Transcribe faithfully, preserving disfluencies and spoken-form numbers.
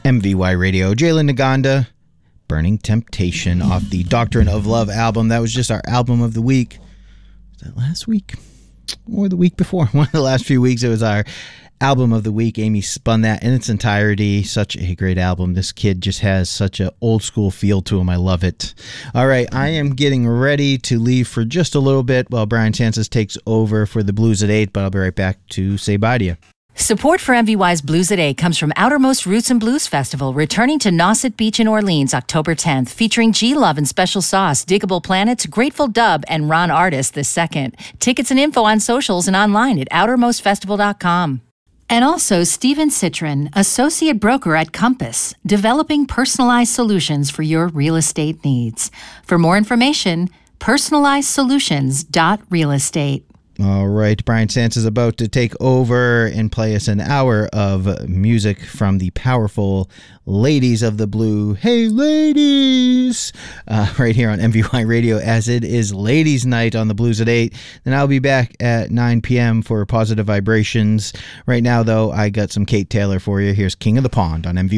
M V Y Radio. Jalen Naganda, Burning Temptation off the Doctrine of Love album. That was just our album of the week. Was that last week? Or the week before? One of the last few weeks, it was our album of the week. Amy spun that in its entirety. Such a great album. This kid just has such an old school feel to him. I love it. All right, I am getting ready to leave for just a little bit while Brian Sanchez takes over for the Blues at eight, but I'll be right back to say bye to you. Support for M V Y's Blues at eight comes from Outermost Roots and Blues Festival, returning to Nauset Beach in Orleans October tenth, featuring G-Love and Special Sauce, Diggable Planets, Grateful Dub, and Ron Artist the second. Tickets and info on socials and online at outermost festival dot com. And also Steven Citron, Associate Broker at Compass, developing personalized solutions for your real estate needs. For more information, personalized solutions dot real estate. All right, Brian Sanchez is about to take over and play us an hour of music from the powerful Ladies of the Blue. Hey, ladies! Uh, right here on M V Y Radio, as it is Ladies' Night on the Blues at eight. Then I'll be back at nine p.m. for Positive Vibrations. Right now, though, I got some Kate Taylor for you. Here's King of the Pond on M V Y.